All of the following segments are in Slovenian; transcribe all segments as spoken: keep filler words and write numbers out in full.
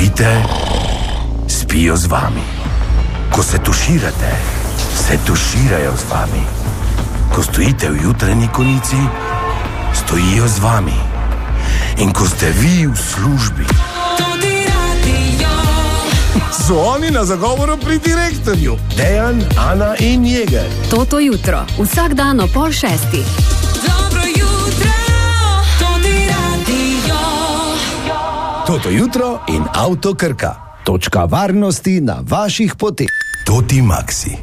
spite, spijo z vami. Ko se tuširate, se tuširajo z vami. Ko stojite v jutranji konici, stojijo z vami. In ko ste vi v službi, so oni na zagovoru pri direktorju. Dejan, Ana in Jeger. Toto jutro, vsak dan o pol šestih. Dobro jutro, Toti Radio. Toto jutro in Avto Krka. Točka varnosti na vaših poteh. Toti Maxi.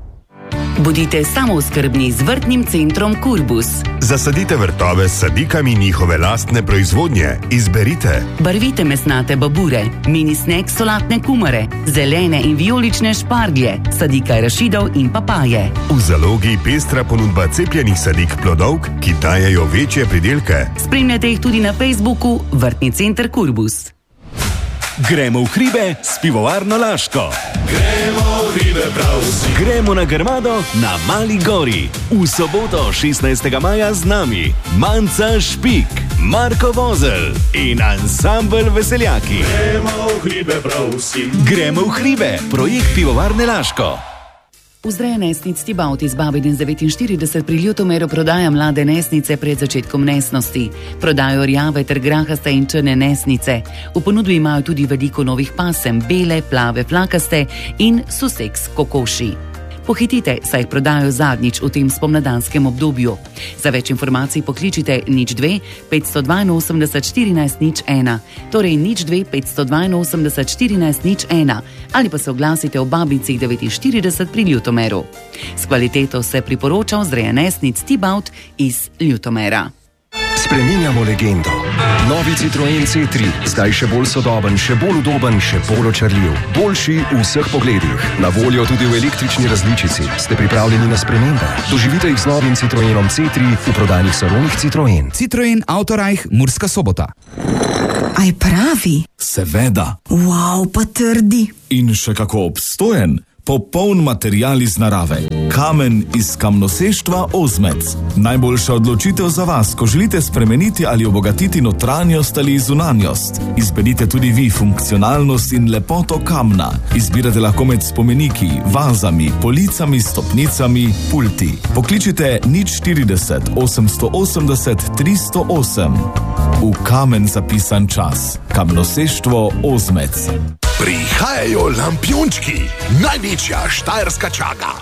Bodite samooskrbni z vrtnim centrom Kurbus. Zasadite vrtove s sadikami njihove lastne proizvodnje. Izberite Barvite mesnate babure, mini snack solatne kumare, zelene in vijolične šparglje, sadika rašidov in papaje. v zalogi pestra ponudba cepljenih sadik plodovk, ki dajejo večje pridelke. Spremljate jih tudi na Facebooku Vrtni center Kurbus. Gremo v hribe s pivovarno Laško. Gremo v hribe prav vsi. Gremo na Grmado na Mali gori. V soboto šestnajstega maja z nami Manca Špik, Marko Vozelj in ansambel Veseljaki. Gremo v hribe prav vsi. Gremo v hribe, projekt pivovarne Laško. Vzreja nesnic Tibaut iz Babeden devetinštirideset pri Ljutomeru prodaja mlade nesnice pred začetkom nesnosti. Prodajo rjave ter grahaste in črne nesnice. V ponudbi imajo tudi veliko novih pasem, bele, plave, flakaste in suseks kokoši. Pohitite, saj jih prodajo zadnjič v tem spomladanskem obdobju. Za več informacij pokličite nič dve petsto dvainosemdeset štirinajst nič ena, torej nič dve petsto dvainosemdeset štirinajst nič ena, ali pa se oglasite v Babicih devetinštirideset pri Ljutomeru. S kvaliteto se priporoča vzreja nesnic Tibaut iz Ljutomera. Spreminjamo legendo. Novi Citroen C tri, zdaj še bolj sodoben, še bolj udoben, še bolj očarljiv. Boljši v vseh pogledih. Na voljo tudi v električni različici. Ste pripravljeni na spremembe? Doživite jih z novim Citroenom C tri v prodajnih salonih Citroen. Citroen Autorajh, Murska Sobota. Aj pravi? Seveda. Wow, pa trdi. In še kako obstojen. Popoln material iz narave. Kamen iz kamnoseštva Ozmec. Najboljša odločitev za vas, ko želite spremeniti ali obogatiti notranjost ali zunanjost. Izberite tudi vi funkcionalnost in lepoto kamna. Izbirate lahko med spomeniki, vazami, policami, stopnicami, pulti. Pokličite nič štirideset osemsto osemdeset tristo osem. V kamen zapisan čas. Kamnoseštvo Ozmec. Prihajajo lampiončki, največja štajerska čaga.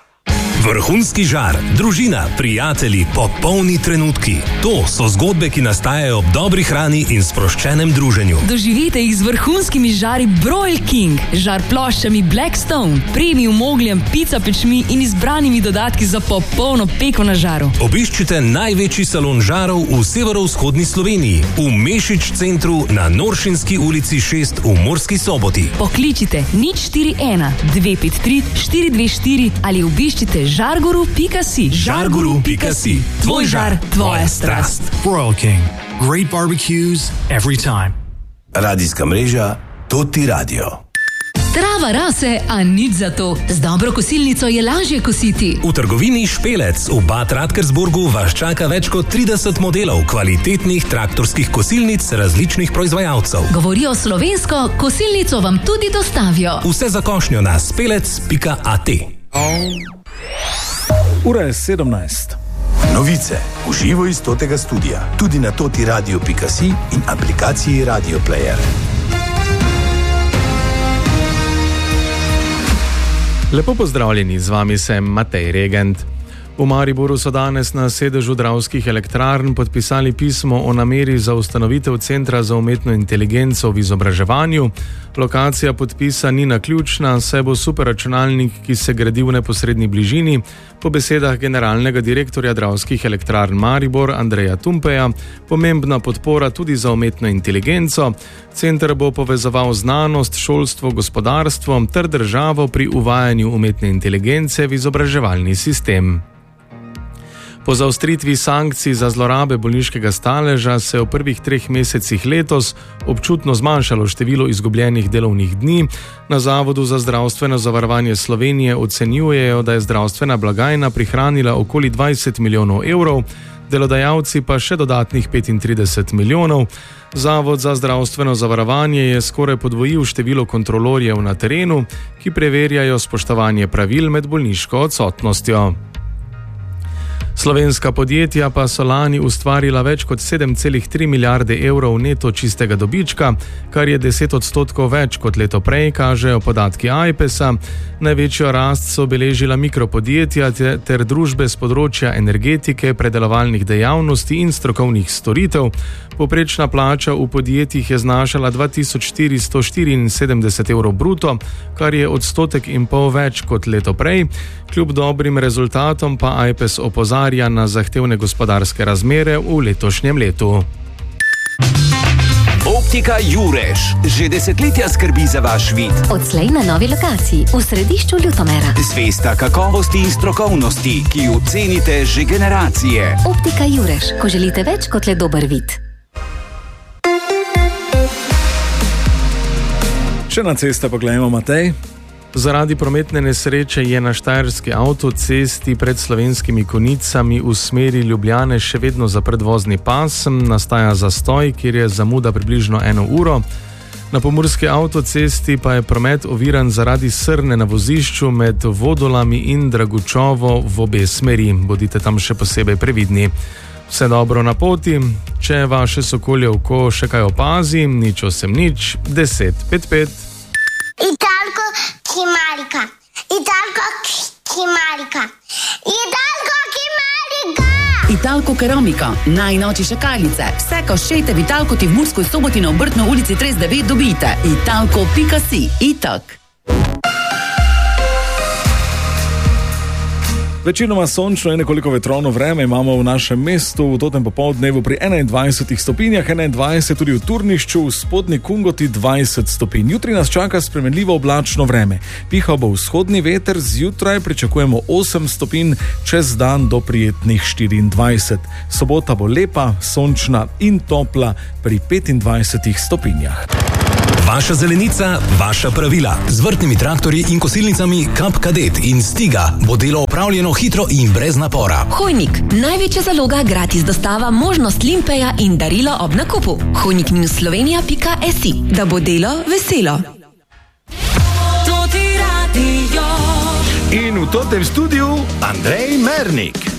Vrhunski žar, družina, prijatelji, popolni trenutki. To so zgodbe, ki nastajajo ob dobri hrani in sproščenem druženju. Doživite jih z vrhunskimi žari Broil King, žar ploščami Blackstone, premium ogljem, pica pečmi in izbranimi dodatki za popolno peko na žaru. Obiščite največji salon žarov v severovzhodni Sloveniji, v Mešič centru na Noršinski ulici šest v Murski Soboti. Pokličite nič štiri ena dve pet tri štiri dve štiri ali obiščite žarguru pika si. žarguru pika si. Tvoj žar, tvoja strast. Broil King. Great barbecues every time. Radijska mreža Toti Radio. Trava rase, a nič za to. Z dobro kosilnico je lažje kositi. V trgovini Špelec v Bad Radkersburgu vas čaka več kot trideset modelov kvalitetnih traktorskih kosilnic različnih proizvajalcev. Govorijo slovensko, kosilnico vam tudi dostavijo. Vse za košnjo na spelec pika at. Ura je sedemnajst. Novice v živo iz Totega studia, tudi na toti radio pika si in aplikaciji Radio Player. Lepo pozdravljeni, z vami sem Matej Regent. V Mariboru so danes na sedežu Dravskih elektrarn podpisali pismo o nameri za ustanovitev Centra za umetno inteligenco v izobraževanju. Lokacija podpisa ni naključna, saj bo superračunalnik, ki se gradi v neposredni bližini, po besedah generalnega direktorja Dravskih elektrarn Maribor Andreja Tumpeja, pomembna podpora tudi za umetno inteligenco. Center bo povezoval znanost, šolstvo, gospodarstvo ter državo pri uvajanju umetne inteligence v izobraževalni sistem. Po zaostritvi sankcij za zlorabe bolniškega staleža se je v prvih treh mesecih letos občutno zmanjšalo število izgubljenih delovnih dni. Na Zavodu za zdravstveno zavarovanje Slovenije ocenjujejo, da je zdravstvena blagajna prihranila okoli dvajset milijonov evrov, delodajalci pa še dodatnih petintrideset milijonov. Zavod za zdravstveno zavarovanje je skoraj podvojil število kontrolorjev na terenu, ki preverjajo spoštovanje pravil med bolniško odsotnostjo. Slovenska podjetja pa so lani ustvarila več kot sedem celih tri milijarde evrov neto čistega dobička, kar je deset odstotkov več kot leto prej, kažejo podatki Ajpesa. Največjo rast so beležila mikropodjetja ter družbe z področja energetike, predelovalnih dejavnosti in strokovnih storitev. Povprečna plača v podjetjih je znašala dva tisoč štiristo štiriinsedemdeset evrov bruto, kar je odstotek in pol več kot leto prej. Kljub dobrim rezultatom pa Ajpes opozarja na zahtevne gospodarske razmere v letošnjem letu. Optika Jureš že desetletja skrbi za vaš vid. Odslej na novi lokaciji v središču Ljutomera. Zvesta kakovosti in strokovnosti, ki jo cenite že generacije. Optika Jureš, ko želite več kot le dober vid. Še na ceste pogledajmo, Matej. Zaradi prometne nesreče je na štajerski avtocesti pred Slovenskimi Konjicami v smeri Ljubljane še vedno zaprt vozni pas, nastaja zastoj, kjer je zamuda približno eno uro. Na pomurski avtocesti pa je promet oviran zaradi srne na vozišču med Vodolami in Dragučovo v obe smeri. Bodite tam še posebej previdni. Vse dobro na poti, če vaše sokolje oko še kaj opazi, nič osem nič, deset pet pet. Italko Kimarika, Italko Kimarika, Italko Kimarika. Italko Keramika, najnovejše šakalice. Vse, ko šejte v Italko, ti v Murskoj Soboti na Obrtno ulici trideset devet dobite. Italko pika si, Itak. Večinoma sončno in nekoliko vetrovno vreme imamo v našem mestu, v totem popoldnevu pri enaindvajsetih stopinjah, enaindvajset tudi v Turnišču, v Spodnji Kungoti dvajset stopinj. Jutri nas čaka spremenljivo oblačno vreme. Pihal bo vzhodni veter, zjutraj pričakujemo osem stopinj, čez dan do prijetnih štiriindvajset. Sobota bo lepa, sončna in topla pri petindvajsetih stopinjah. Vaša zelenica, vaša pravila. Z vrtnimi traktorji in kosilnicami Kap Kadet in Stiga bo delo opravljeno hitro in brez napora. Hojnik, največja zaloga, gratis dostava, možnost limpeja in darilo ob nakupu. hojnik slovenija pika si, da bo delo veselo. To ti radio. In v totem studiu Andrej Mernik.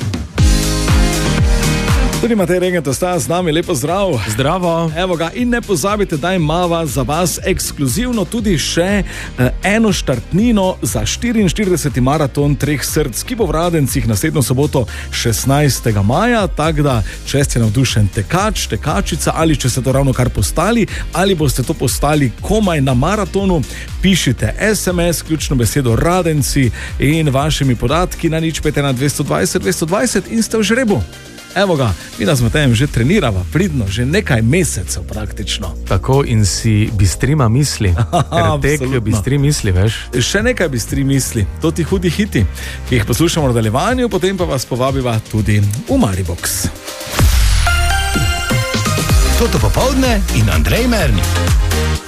Tudi Matej Regent ostaja z nami, lepo zdrav. Zdravo. Evo ga, in ne pozabite, da imava za vas ekskluzivno tudi še eh, eno štartnino za štiriinštirideseti maraton treh src, ki bo v Radencih naslednjo soboto šestnajstega maja, tako da, če ste navdušen tekač, tekačica, ali če ste to ravno kar postali, ali boste to postali komaj na maratonu, pišite es em es, ključno besedo Radenci in vašimi podatki na nič pet ena dvesto dvajset dvesto dvajset in ste v žrebu. Evo ga, mi nas Matejem že trenirava pridno, že nekaj mesecev praktično. Tako in si bistrima misli, ker tek bistri misli, veš? Še nekaj bistri misli, to ti hudi hiti, ki jih poslušamo v nadaljevanju, potem pa vas povabiva tudi v Maribox. Toto popoldne in Andrej Mernik.